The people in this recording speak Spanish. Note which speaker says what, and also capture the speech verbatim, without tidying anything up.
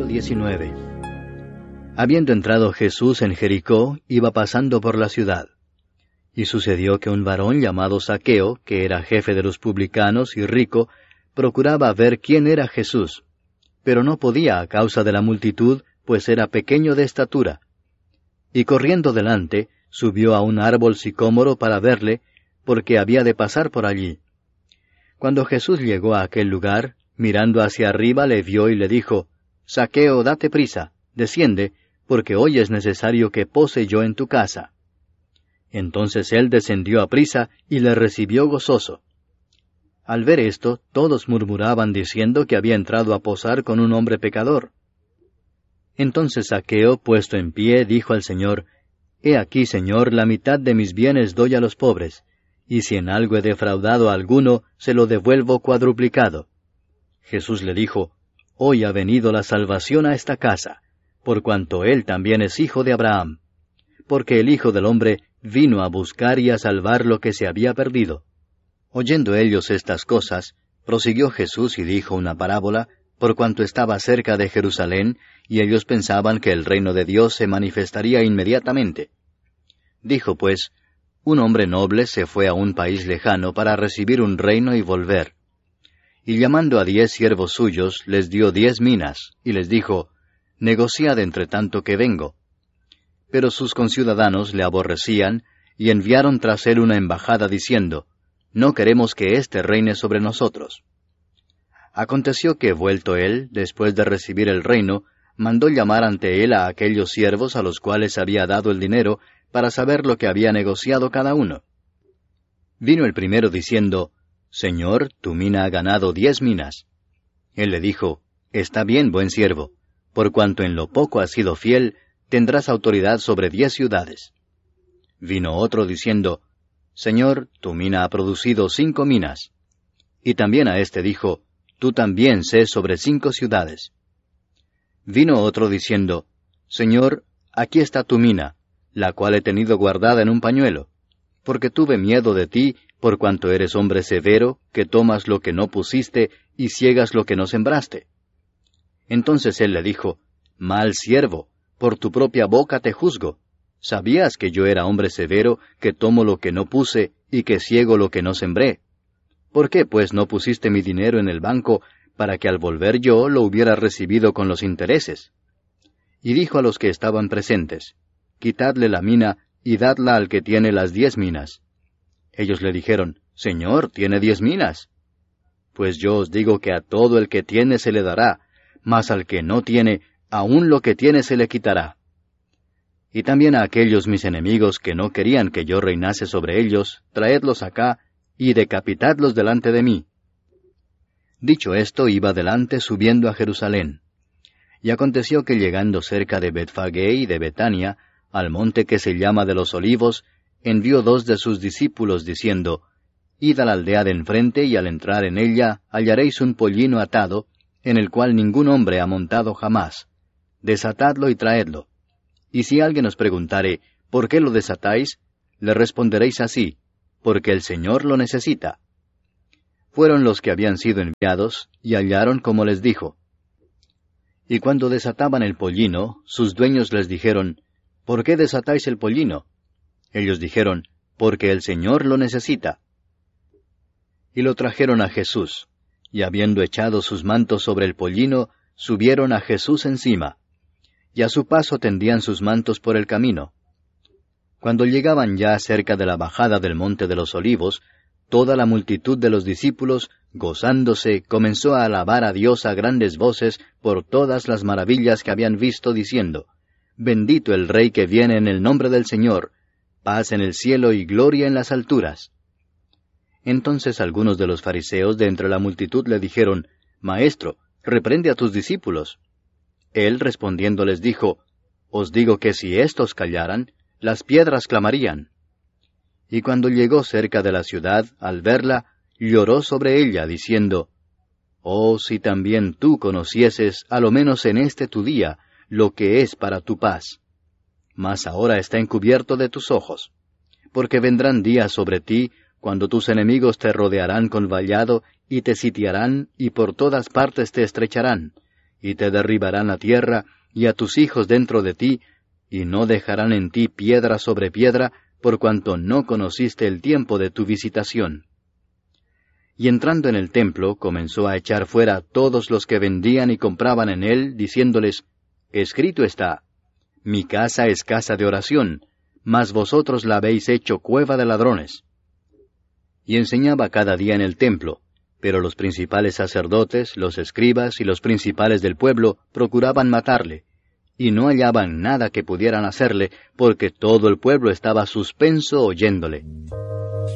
Speaker 1: Capítulo diecinueve. Habiendo entrado Jesús en Jericó, iba pasando por la ciudad. Y sucedió que un varón llamado Zaqueo, que era jefe de los publicanos y rico, procuraba ver quién era Jesús, pero no podía a causa de la multitud, pues era pequeño de estatura. Y corriendo delante, subió a un árbol sicómoro para verle, porque había de pasar por allí. Cuando Jesús llegó a aquel lugar, mirando hacia arriba le vio y le dijo, Zaqueo, date prisa, desciende, porque hoy es necesario que pose yo en tu casa. Entonces él descendió a prisa y le recibió gozoso. Al ver esto, todos murmuraban diciendo que había entrado a posar con un hombre pecador. Entonces Zaqueo, puesto en pie, dijo al Señor, He aquí, Señor, la mitad de mis bienes doy a los pobres, y si en algo he defraudado a alguno, se lo devuelvo cuadruplicado. Jesús le dijo, Hoy ha venido la salvación a esta casa, por cuanto él también es hijo de Abraham, porque el Hijo del Hombre vino a buscar y a salvar lo que se había perdido. Oyendo ellos estas cosas, prosiguió Jesús y dijo una parábola, por cuanto estaba cerca de Jerusalén, y ellos pensaban que el reino de Dios se manifestaría inmediatamente. Dijo pues, un hombre noble se fue a un país lejano para recibir un reino y volver. Y llamando a diez siervos suyos, les dio diez minas, y les dijo, Negociad entre tanto que vengo. Pero sus conciudadanos le aborrecían, y enviaron tras él una embajada diciendo, No queremos que éste reine sobre nosotros. Aconteció que, vuelto él, después de recibir el reino, mandó llamar ante él a aquellos siervos a los cuales había dado el dinero, para saber lo que había negociado cada uno. Vino el primero diciendo, Señor, tu mina ha ganado diez minas. Él le dijo, Está bien, buen siervo, por cuanto en lo poco has sido fiel, tendrás autoridad sobre diez ciudades. Vino otro diciendo, Señor, tu mina ha producido cinco minas. Y también a éste dijo, Tú también sé sobre cinco ciudades. Vino otro diciendo, Señor, aquí está tu mina, la cual he tenido guardada en un pañuelo, porque tuve miedo de ti, por cuanto eres hombre severo, que tomas lo que no pusiste y ciegas lo que no sembraste. Entonces él le dijo, Mal siervo, por tu propia boca te juzgo. ¿Sabías que yo era hombre severo, que tomo lo que no puse y que ciego lo que no sembré? ¿Por qué pues no pusiste mi dinero en el banco, para que al volver yo lo hubiera recibido con los intereses? Y dijo a los que estaban presentes, Quitadle la mina, y dadla al que tiene las diez minas. Ellos le dijeron, Señor, tiene diez minas. Pues yo os digo que a todo el que tiene se le dará, mas al que no tiene, aun lo que tiene se le quitará. Y también a aquellos mis enemigos que no querían que yo reinase sobre ellos, traedlos acá, y decapitadlos delante de mí. Dicho esto, iba delante subiendo a Jerusalén. Y aconteció que llegando cerca de Betfagé y de Betania, al monte que se llama de los Olivos, envió dos de sus discípulos, diciendo, Id a la aldea de enfrente, y al entrar en ella hallaréis un pollino atado, en el cual ningún hombre ha montado jamás. Desatadlo y traedlo. Y si alguien os preguntare, ¿por qué lo desatáis?, le responderéis así, porque el Señor lo necesita. Fueron los que habían sido enviados, y hallaron como les dijo. Y cuando desataban el pollino, sus dueños les dijeron, ¿por qué desatáis el pollino? Ellos dijeron, porque el Señor lo necesita. Y lo trajeron a Jesús, y habiendo echado sus mantos sobre el pollino, subieron a Jesús encima, y a su paso tendían sus mantos por el camino. Cuando llegaban ya cerca de la bajada del monte de los Olivos, toda la multitud de los discípulos, gozándose, comenzó a alabar a Dios a grandes voces por todas las maravillas que habían visto, diciendo, Bendito el Rey que viene en el nombre del Señor, paz en el cielo y gloria en las alturas. Entonces algunos de los fariseos de entre la multitud le dijeron, Maestro, reprende a tus discípulos. Él respondiendo les dijo, Os digo que si éstos callaran, las piedras clamarían. Y cuando llegó cerca de la ciudad, al verla, lloró sobre ella, diciendo, Oh, si también tú conocieses, a lo menos en este tu día, lo que es para tu paz. Mas ahora está encubierto de tus ojos. Porque vendrán días sobre ti, cuando tus enemigos te rodearán con vallado, y te sitiarán, y por todas partes te estrecharán, y te derribarán a tierra, y a tus hijos dentro de ti, y no dejarán en ti piedra sobre piedra, por cuanto no conociste el tiempo de tu visitación. Y entrando en el templo, comenzó a echar fuera a todos los que vendían y compraban en él, diciéndoles, Escrito está, mi casa es casa de oración, mas vosotros la habéis hecho cueva de ladrones. Y enseñaba cada día en el templo, pero los principales sacerdotes, los escribas y los principales del pueblo procuraban matarle, y no hallaban nada que pudieran hacerle, porque todo el pueblo estaba suspenso oyéndole.